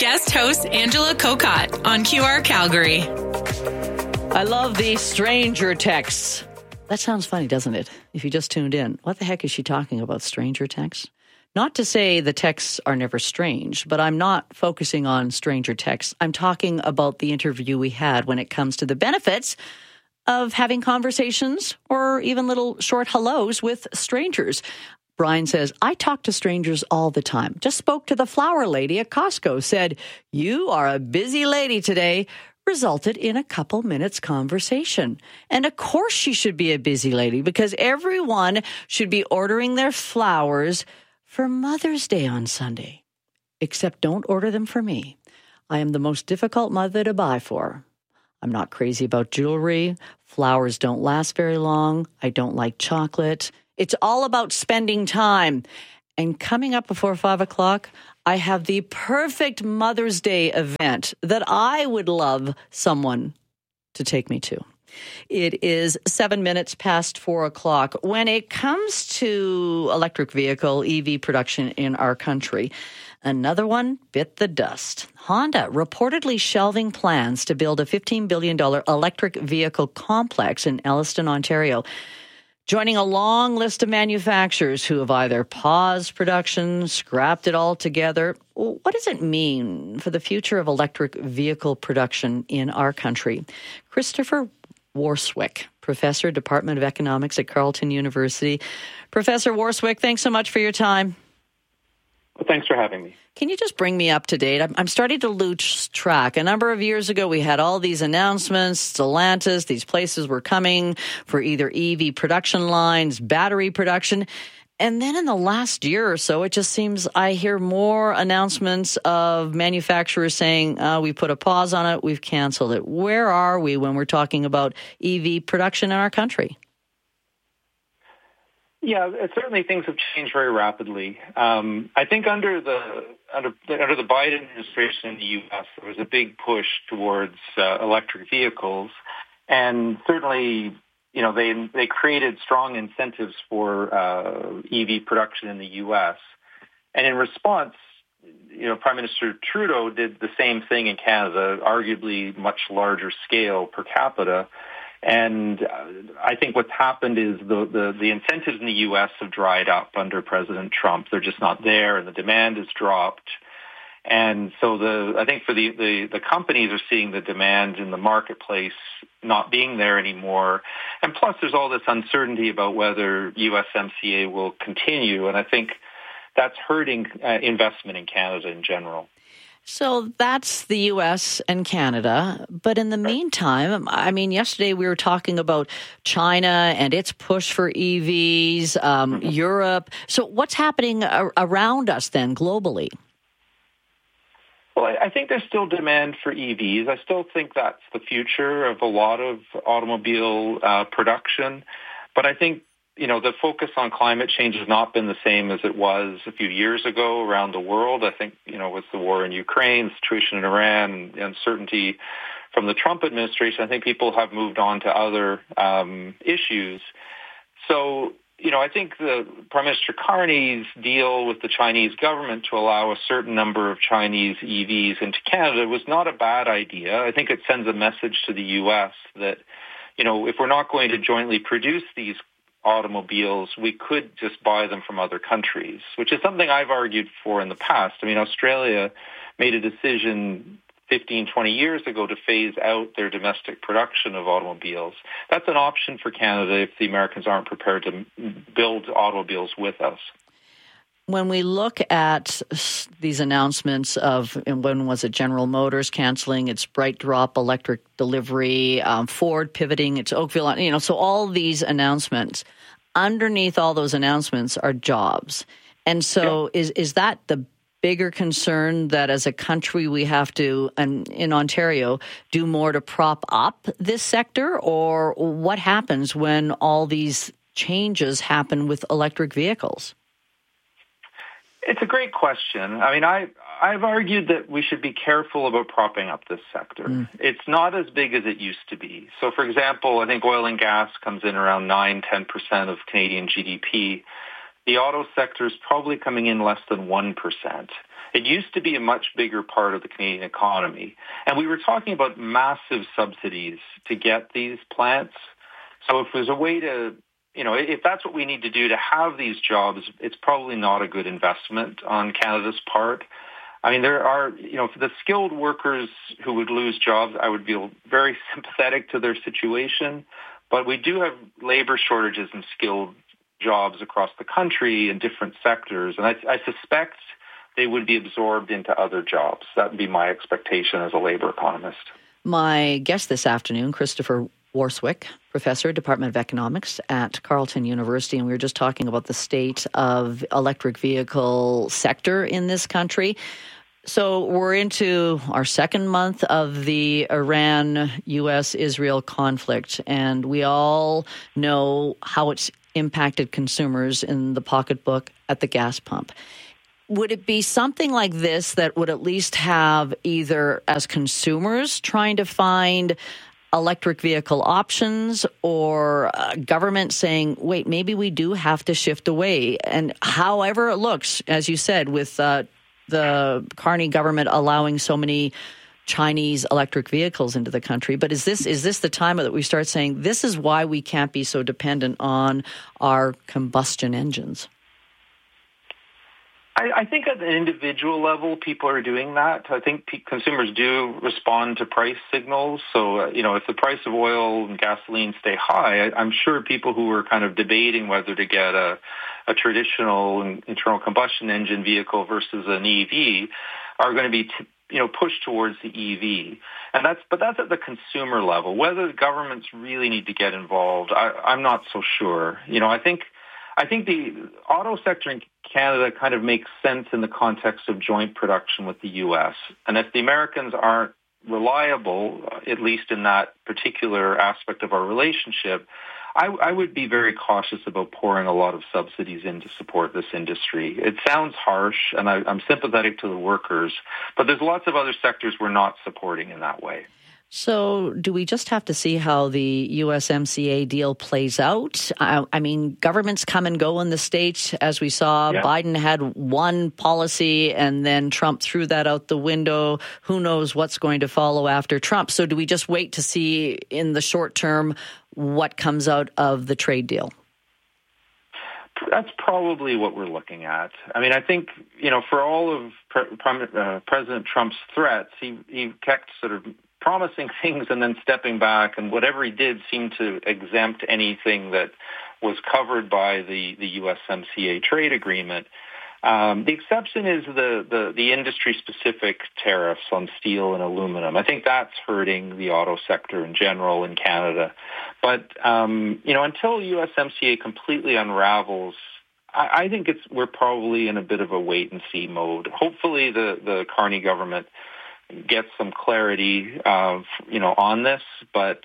guest host Angela Kokott on QR Calgary. I love the stranger texts. That sounds funny, doesn't it? If you just tuned in, what the heck is she talking about, stranger texts? Not to say the texts are never strange, but I'm not focusing on stranger texts. I'm talking about the interview we had when it comes to the benefits of having conversations or even little short hellos with strangers. Brian says, I talk to strangers all the time. Just spoke to the flower lady at Costco, said, you are a busy lady today. Resulted in a couple minutes conversation. And of course she should be a busy lady because everyone should be ordering their flowers for Mother's Day on Sunday. Except don't order them for me. I am the most difficult mother to buy for. I'm not crazy about jewelry. Flowers don't last very long. I don't like chocolate. It's all about spending time. And coming up before 5 o'clock, I have the perfect Mother's Day event that I would love someone to take me to. It is 7 minutes past 4 o'clock. When it comes to electric vehicle, EV production in our country, another one bit the dust. Honda reportedly shelving plans to build a $15 billion electric vehicle complex in Elliston, Ontario, joining a long list of manufacturers who have either paused production, scrapped it altogether. What does it mean for the future of electric vehicle production in our country? Christopher Warswick, Professor, Department of Economics at Carleton University. Professor Warswick, thanks so much for your time. Well, thanks for having me. Can you just bring me up to date? I'm starting to lose track. A number of years ago, we had all these announcements, Stellantis, these places were coming for either EV production lines, battery production. And then in the last year or so, it just seems I hear more announcements of manufacturers saying, we put a pause on it, we've canceled it. Where are we when we're talking about EV production in our country? Yeah, certainly things have changed very rapidly. I think under the Biden administration in the U.S., there was a big push towards electric vehicles, and certainly, you know, they created strong incentives for EV production in the U.S. And in response, you know, Prime Minister Trudeau did the same thing in Canada, arguably much larger scale per capita. And I think what's happened is the incentives in the U.S. have dried up under President Trump. They're just not there, and the demand has dropped. And so I think for the companies are seeing the demand in the marketplace not being there anymore. And plus, there's all this uncertainty about whether USMCA will continue. And I think that's hurting investment in Canada in general. So that's the U.S. and Canada. But in the meantime, I mean, yesterday we were talking about China and its push for EVs, Europe. So what's happening around us then globally? Well, I think there's still demand for EVs. I still think that's the future of a lot of automobile production. But I think, you know, the focus on climate change has not been the same as it was a few years ago around the world. I think, you know, with the war in Ukraine, the situation in Iran, the uncertainty from the Trump administration, I think people have moved on to other issues. So, you know, I think the Prime Minister Carney's deal with the Chinese government to allow a certain number of Chinese EVs into Canada was not a bad idea. I think it sends a message to the U.S. that, you know, if we're not going to jointly produce these automobiles, we could just buy them from other countries, which is something I've argued for in the past. I mean, Australia made a decision 15, 20 years ago to phase out their domestic production of automobiles. That's an option for Canada if the Americans aren't prepared to build automobiles with us. When we look at these announcements of, and when was it, General Motors canceling its BrightDrop electric delivery, Ford pivoting its Oakville, you know, so all these announcements, underneath all those announcements are jobs. And so is that the bigger concern that as a country we have to, and in Ontario, do more to prop up this sector? Or what happens when all these changes happen with electric vehicles? It's a great question. I mean, I've argued that we should be careful about propping up this sector. It's not as big as it used to be. So, for example, I think oil and gas comes in around 9-10% of Canadian GDP. the auto sector is probably coming in less than 1%. It used to be a much bigger part of the Canadian economy. And we were talking about massive subsidies to get these plants. So if there's a way to, if that's what we need to do to have these jobs, it's probably not a good investment on Canada's part. I mean, there are, for the skilled workers who would lose jobs, I would feel very sympathetic to their situation. But we do have labor shortages in skilled jobs across the country in different sectors. And I suspect they would be absorbed into other jobs. That would be my expectation as a labor economist. My guest this afternoon, Christopher Warswick, professor, Department of Economics at Carleton University, and we were just talking about the state of electric vehicle sector in this country. So we're into our second month of the Iran-U.S.-Israel conflict, and we all know how it's impacted consumers in the pocketbook at the gas pump. Would it be something like this that would at least have either as consumers trying to find electric vehicle options or government saying, wait, maybe we do have to shift away? And however it looks, as you said, with the Carney government allowing so many Chinese electric vehicles into the country. But is this the time that we start saying this is why we can't be so dependent on our combustion engines? I think at an individual level, people are doing that. I think consumers do respond to price signals. So, if the price of oil and gasoline stay high, I'm sure people who are kind of debating whether to get a traditional internal combustion engine vehicle versus an EV are going to be pushed towards the EV. And that's at the consumer level. Whether the governments really need to get involved, I'm not so sure. I think the auto sector in Canada kind of makes sense in the context of joint production with the U.S. And if the Americans aren't reliable, at least in that particular aspect of our relationship, I would be very cautious about pouring a lot of subsidies in to support this industry. It sounds harsh, and I'm sympathetic to the workers, but there's lots of other sectors we're not supporting in that way. So do we just have to see how the USMCA deal plays out? I mean, governments come and go in the States. As we saw, yeah. Biden had one policy and then Trump threw that out the window. Who knows what's going to follow after Trump? So do we just wait to see in the short term what comes out of the trade deal? That's probably what we're looking at. I mean, I think, for all of President Trump's threats, he kept sort of promising things and then stepping back, and whatever he did seemed to exempt anything that was covered by the USMCA trade agreement. The exception is the industry-specific tariffs on steel and aluminum. I think that's hurting the auto sector in general in Canada. But until USMCA completely unravels, I think we're probably in a bit of a wait-and-see mode. Hopefully, the Carney government get some clarity, on this, but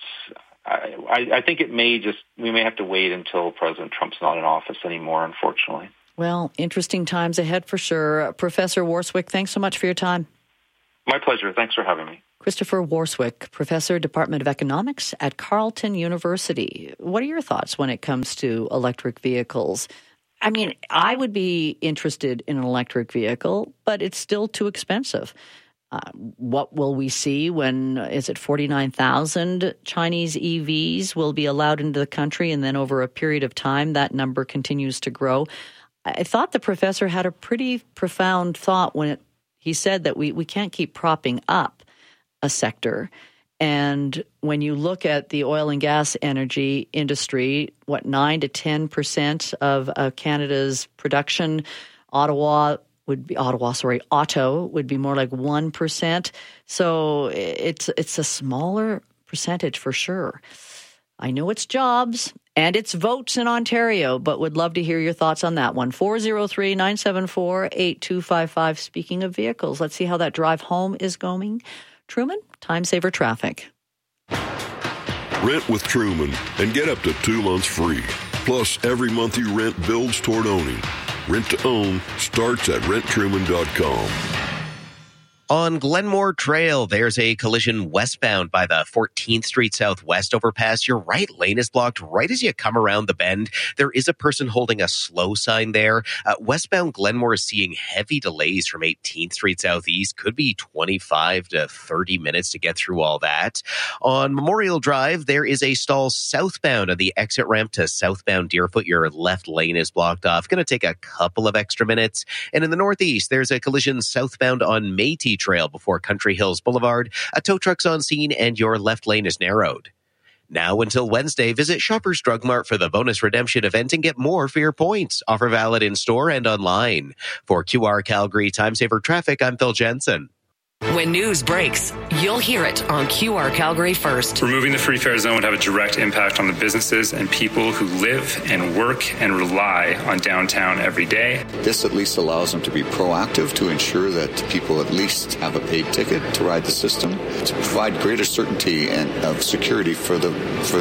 I think we may have to wait until President Trump's not in office anymore, unfortunately. Well, interesting times ahead for sure. Professor Warswick, thanks so much for your time. My pleasure. Thanks for having me. Christopher Warswick, Professor, Department of Economics at Carleton University. What are your thoughts when it comes to electric vehicles? I mean, I would be interested in an electric vehicle, but it's still too expensive. What will we see when, is it 49,000 Chinese EVs will be allowed into the country, and then over a period of time that number continues to grow? I thought the professor had a pretty profound thought when he said that we can't keep propping up a sector. And when you look at the oil and gas energy industry, 9 to 10% of Canada's production, auto would be more like 1%. So it's a smaller percentage for sure. I know it's jobs and it's votes in Ontario, but would love to hear your thoughts on that one. 403-974-8255. Speaking of vehicles, let's see how that drive home is going. Truman, time saver traffic. Rent with Truman and get up to 2 months free. Plus, every month you rent builds toward owning. Rent to own starts at renttruman.com. On Glenmore Trail, there's a collision westbound by the 14th Street Southwest overpass. Your right lane is blocked right as you come around the bend. There is a person holding a slow sign there. Westbound Glenmore is seeing heavy delays from 18th Street Southeast. Could be 25 to 30 minutes to get through all that. On Memorial Drive, there is a stall southbound on the exit ramp to southbound Deerfoot. Your left lane is blocked off. Going to take a couple of extra minutes. And in the northeast, there's a collision southbound on Métis Trail before Country Hills Boulevard. A tow truck's on scene and your left lane is narrowed. Now until Wednesday, visit Shoppers Drug Mart for the bonus redemption event and get more for your points. Offer valid in store and online. For QR Calgary Time Saver Traffic, I'm Phil Jensen. When news breaks, you'll hear it on QR Calgary first. Removing the free fare zone would have a direct impact on the businesses and people who live and work and rely on downtown every day. This at least allows them to be proactive to ensure that people at least have a paid ticket to ride the system, to provide greater certainty and of security for the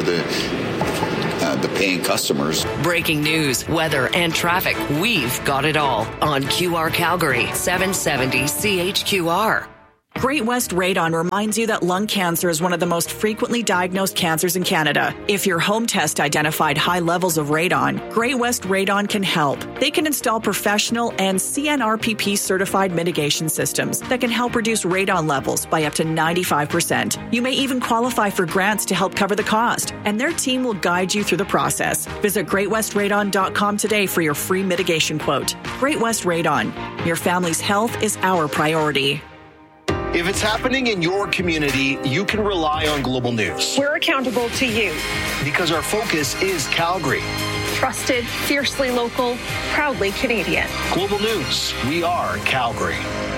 paying customers. Breaking news, weather, and traffic. We've got it all on QR Calgary, 770 CHQR. Great West Radon reminds you that lung cancer is one of the most frequently diagnosed cancers in Canada. If your home test identified high levels of radon, Great West Radon can help. They can install professional and CNRPP certified mitigation systems that can help reduce radon levels by up to 95%. You may even qualify for grants to help cover the cost, and their team will guide you through the process. Visit greatwestradon.com today for your free mitigation quote. Great West Radon. Your family's health is our priority. If it's happening in your community, you can rely on Global News. We're accountable to you. Because our focus is Calgary. Trusted, fiercely local, proudly Canadian. Global News, we are Calgary.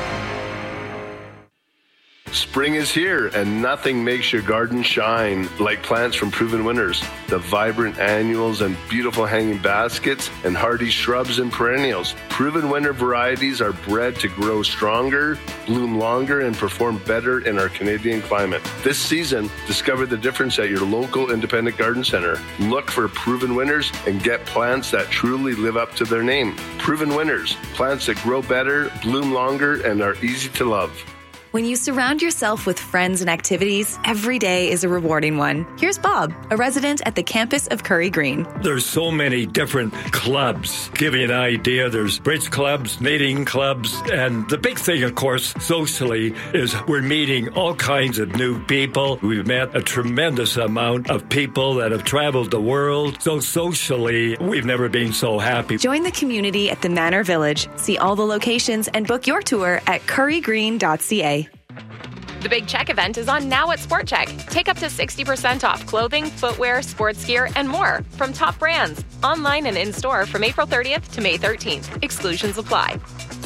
Spring is here, and nothing makes your garden shine like plants from Proven Winners. The vibrant annuals and beautiful hanging baskets and hardy shrubs and perennials. Proven Winner varieties are bred to grow stronger, bloom longer, and perform better in our Canadian climate. This season, discover the difference at your local independent garden center. Look for Proven Winners and get plants that truly live up to their name. Proven Winners, plants that grow better, bloom longer, and are easy to love. When you surround yourself with friends and activities, every day is a rewarding one. Here's Bob, a resident at the campus of Curry Green. There's so many different clubs. Give you an idea, there's bridge clubs, knitting clubs, and the big thing, of course, socially, is we're meeting all kinds of new people. We've met a tremendous amount of people that have traveled the world. So socially, we've never been so happy. Join the community at the Manor Village. See all the locations and book your tour at currygreen.ca. The Big Check event is on now at Sport Check. Take up to 60% off clothing, footwear, sports gear, and more from top brands. Online and in-store from April 30th to May 13th. Exclusions apply.